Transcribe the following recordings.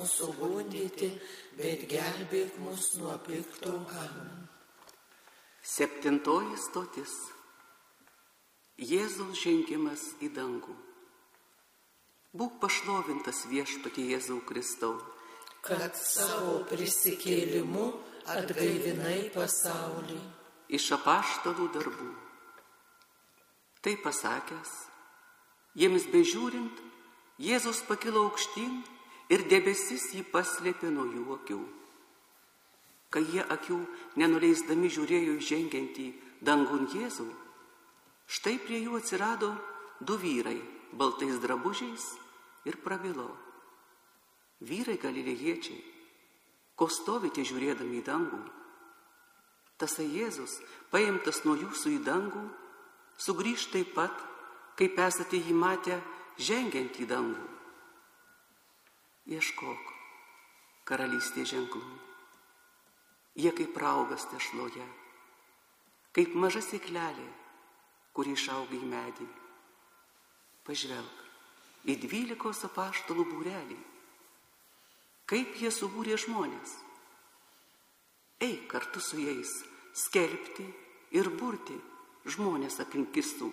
mūsų gundyti, bet gelbėk mus nuo pikto. Amen. 7 stotis. Jėzaus žengimas į dangų. Būk pašlovintas Viešpatie Jėzau Kristau, kad savo prisikėlimu atgaivinai pasaulį. Iš apaštalų darbų. Tai pasakęs, jiems bežiūrint, Jėzus pakilo aukštyn ir debesis jį paslėpė nuo jų akių. Kai jie akių nenuleisdami žiūrėjo žengiantį dangun Jėzų, štai prie jų atsirado 2 vyrai baltais drabužiais ir prabilo: vyrai galilėjiečiai, ko stovite žiūrėdami į dangų? Tasai Jėzus, paimtas nuo jūsų į dangų, sugrįš taip pat, kaip esate jį matę žengiant į dangų. Ieškok karalystės ženklų. Jie kaip raugas tešloje, kaip maža sėklelė, kuri išauga į medį. Pažvelk į 12 apaštalų būrelį, kaip jie subūrė žmonės. Eik kartu su jais skelbti ir burti žmonės aplink Kristų.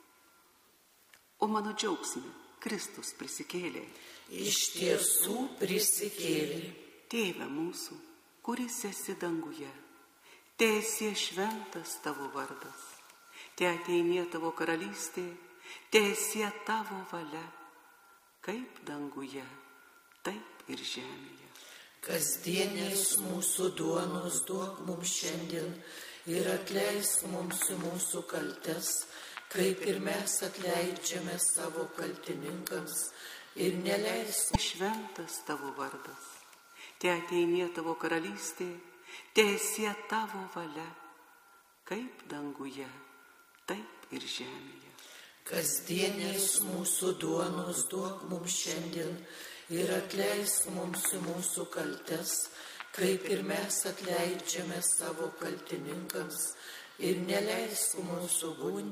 O mano džiaugsme Kristus prisikėlė. Iš tiesų prisikėlė. Tėve mūsų, kuris esi danguje, teesie šventas tavo vardas, te ateinie tavo karalystė, teesie tavo valia, kaip danguje, taip ir žemėje. Kasdienės mūsų duonos duok mums šiandien ir atleisk mums mūsų kaltes, kaip ir mes atleidžiame savo kaltininkams, ir neleisk. Šventas tavo vardas, te ateinie tavo karalystė, teesie tavo valia, kaip danguje, taip ir žemėje. Kasdienės mūsų duonos duok mums šiandien ir atleisk mums mūsų kaltes, kaip ir mes atleidžiame savo kaltininkams, ir neleisk mūsų gundyti.